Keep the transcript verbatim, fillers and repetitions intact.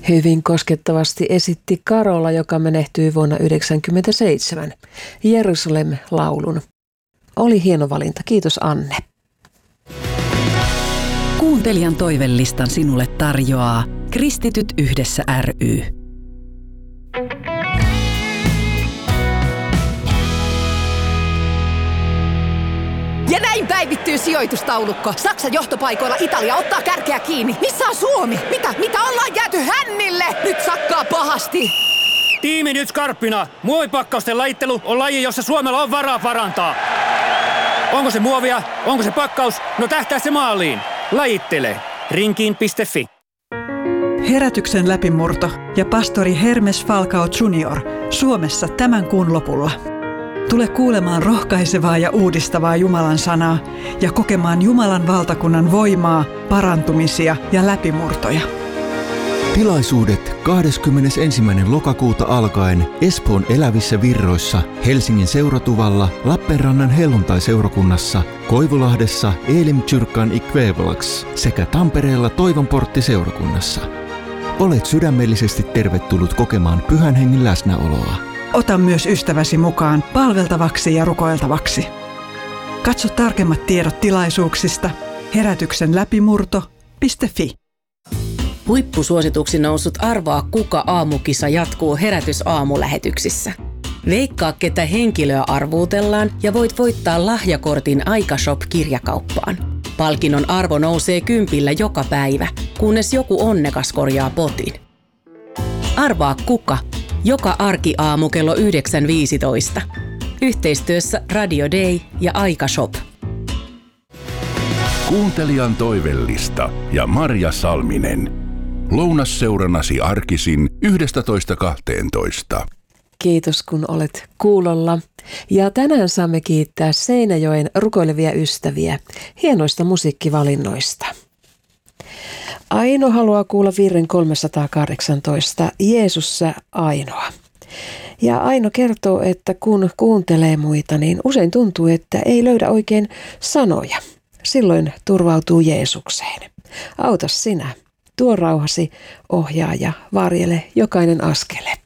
Hyvin koskettavasti esitti Karola, joka menehtyi vuonna yhdeksänkymmentäseitsemän, Jerusalem-laulun. Oli hieno valinta. Kiitos Anne. Kuuntelijan toivelistan sinulle tarjoaa Kristityt yhdessä ry. Ja näin päivittyy sijoitustaulukko. Saksan johtopaikoilla Italia ottaa kärkeä kiinni. Missä on Suomi? Mitä? Mitä ollaan jääty hännille? Nyt sakkaa pahasti. Tiimi nyt skarppina. Muovipakkausten lajittelu on laji, jossa Suomella on varaa parantaa. Onko se muovia? Onko se pakkaus? No tähtää se maaliin. Lajittele. Rinkiin piste fi. Herätyksen läpimurto ja pastori Hermes Falcao junior Suomessa tämän kuun lopulla. Tule kuulemaan rohkaisevaa ja uudistavaa Jumalan sanaa ja kokemaan Jumalan valtakunnan voimaa, parantumisia ja läpimurtoja. Tilaisuudet kahdeskymmenesensimmäinen lokakuuta alkaen Espoon Elävissä Virroissa, Helsingin Seuratuvalla, Lappeenrannan Helluntai-seurakunnassa, Koivulahdessa Elim-kyrkan Ikvävalax sekä Tampereella Toivonportti-seurakunnassa. Olet sydämellisesti tervetullut kokemaan Pyhän Hengen läsnäoloa. Ota myös ystäväsi mukaan palveltavaksi ja rukoiltavaksi. Katso tarkemmat tiedot tilaisuuksista herätyksen läpimurto piste fi. Huippusuosituksi noussut Arvaa kuka -aamukisa jatkuu Herätys-aamulähetyksissä. Veikkaa, ketä henkilöä arvuutellaan ja voit voittaa lahjakortin Aikashop-kirjakauppaan. Palkinnon arvo nousee kympillä joka päivä, kunnes joku onnekas korjaa potin. Arvaa kuka, joka arkiaamu kello yhdeksän viisitoista. Yhteistyössä Radio Day ja Aikashop. Kuuntelijan toivellista ja Marja Salminen. Lounasseurannasi arkisin yhdestätoista kahteentoista. Kiitos kun olet kuulolla. Ja tänään saamme kiittää Seinäjoen rukoilevia ystäviä hienoista musiikkivalinnoista. Aino haluaa kuulla virren kolmesataakahdeksantoista, Jeesus sä ainoa. Ja Aino kertoo, että kun kuuntelee muita, niin usein tuntuu, että ei löydä oikein sanoja. Silloin turvautuu Jeesukseen. Auta sinä, tuo rauhasi, ohjaa ja varjele jokainen askele.